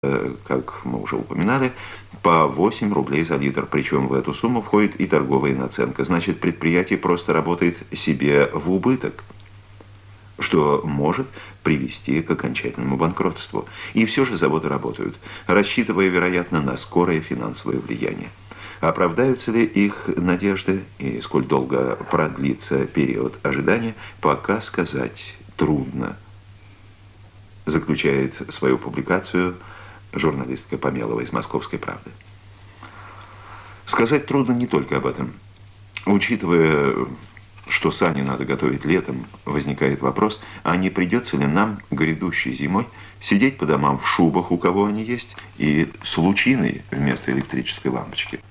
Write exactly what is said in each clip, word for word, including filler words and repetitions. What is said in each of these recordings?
как мы уже упоминали, по восемь рублей за литр. Причем в эту сумму входит и торговая наценка. Значит, предприятие просто работает себе в убыток, что может привести к окончательному банкротству. И все же заводы работают, рассчитывая, вероятно, на скорое финансовое влияние. Оправдаются ли их надежды и сколь долго продлится период ожидания, пока сказать трудно, заключает свою публикацию журналистка Помелова из «Московской правды». Сказать трудно не только об этом. Учитывая, что сани надо готовить летом, возникает вопрос, а не придется ли нам грядущей зимой сидеть по домам в шубах, у кого они есть, и с лучиной вместо электрической лампочки.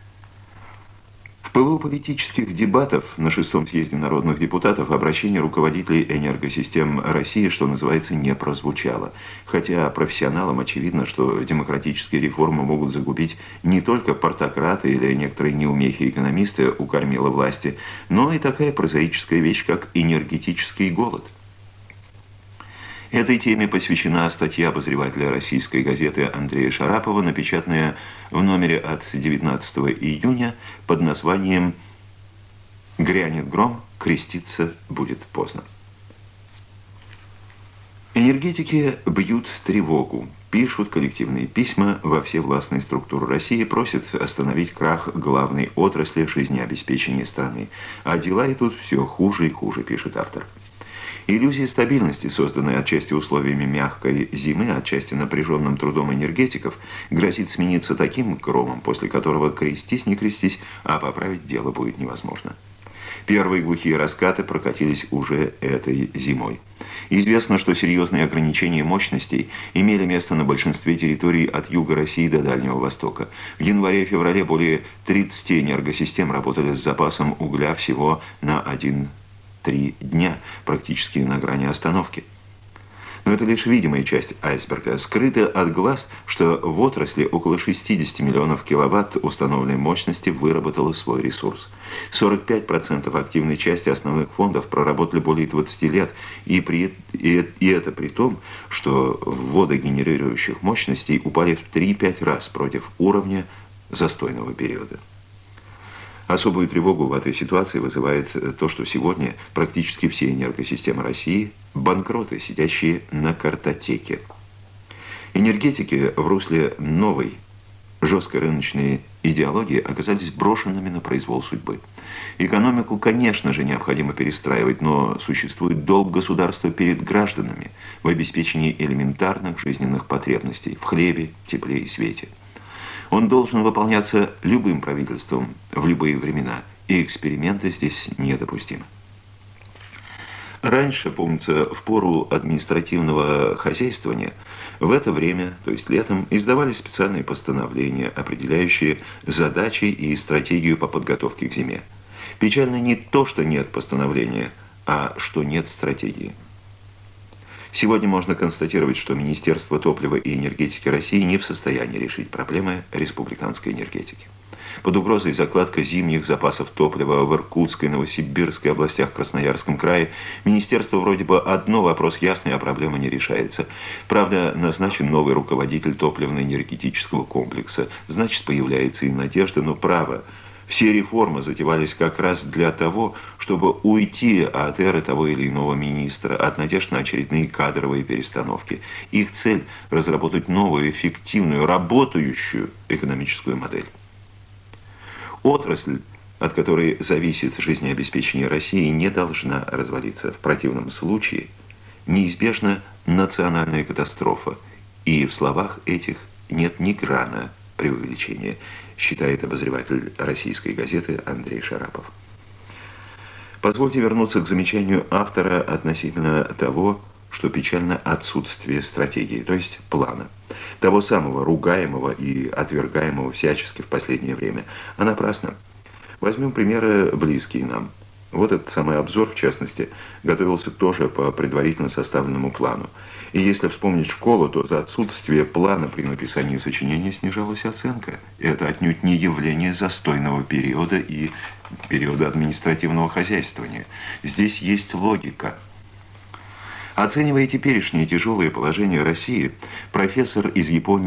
В пылу политических дебатов на шестом съезде народных депутатов обращение руководителей энергосистем России, что называется, не прозвучало. Хотя профессионалам очевидно, что демократические реформы могут загубить не только портократы или некоторые неумехи-экономисты у кормила власти, но и такая прозаическая вещь, как энергетический голод. Этой теме посвящена статья обозревателя российской газеты Андрея Шарапова, напечатанная в номере от девятнадцатого июня под названием «Грянет гром, креститься будет поздно». Энергетики бьют тревогу, пишут коллективные письма во все властные структуры России, просят остановить крах главной отрасли жизнеобеспечения страны. А дела идут все хуже и хуже, пишет автор. Иллюзия стабильности, созданная отчасти условиями мягкой зимы, отчасти напряженным трудом энергетиков, грозит смениться таким громом, после которого крестись не крестись, а поправить дело будет невозможно. Первые глухие раскаты прокатились уже этой зимой. Известно, что серьезные ограничения мощностей имели место на большинстве территорий от юга России до Дальнего Востока. В январе-феврале более тридцати энергосистем работали с запасом угля всего на один три дня, практически на грани остановки. Но это лишь видимая часть айсберга. Скрыто от глаз, что в отрасли около шестидесяти миллионов киловатт установленной мощности выработало свой ресурс. сорок пять процентов активной части основных фондов проработали более двадцати лет, и, при, и, и это при том, что вводы генерирующих мощностей упали в три-пять раз против уровня застойного периода. Особую тревогу в этой ситуации вызывает то, что сегодня практически все энергосистемы России – банкроты, сидящие на картотеке. Энергетики в русле новой, жесткой рыночной идеологии оказались брошенными на произвол судьбы. Экономику, конечно же, необходимо перестраивать, но существует долг государства перед гражданами в обеспечении элементарных жизненных потребностей в хлебе, тепле и свете. Он должен выполняться любым правительством в любые времена, и эксперименты здесь недопустимы. Раньше, помнится, в пору административного хозяйствования, в это время, то есть летом, издавались специальные постановления, определяющие задачи и стратегию по подготовке к зиме. Печально не то, что нет постановления, а что нет стратегии. Сегодня можно констатировать, что Министерство топлива и энергетики России не в состоянии решить проблемы республиканской энергетики. Под угрозой закладка зимних запасов топлива в Иркутской, Новосибирской областях, Красноярском крае министерство вроде бы одно, вопрос ясный, а проблема не решается. Правда, назначен новый руководитель топливно-энергетического комплекса. Значит, появляется и надежда, но право. Все реформы затевались как раз для того, чтобы уйти от эры того или иного министра, от надежд на очередные кадровые перестановки. Их цель – разработать новую, эффективную, работающую экономическую модель. Отрасль, от которой зависит жизнеобеспечение России, не должна развалиться. В противном случае неизбежна национальная катастрофа. И в словах этих нет ни грана преувеличения, считает обозреватель российской газеты Андрей Шарапов. Позвольте вернуться к замечанию автора относительно того, что печально отсутствие стратегии, то есть плана. Того самого ругаемого и отвергаемого всячески в последнее время. А напрасно. Возьмем примеры, близкие нам. Вот этот самый обзор, в частности, готовился тоже по предварительно составленному плану. И если вспомнить школу, то за отсутствие плана при написании сочинения снижалась оценка. Это отнюдь не явление застойного периода и периода административного хозяйствования. Здесь есть логика. Оценивая теперешнее тяжелое положение России, профессор из Японии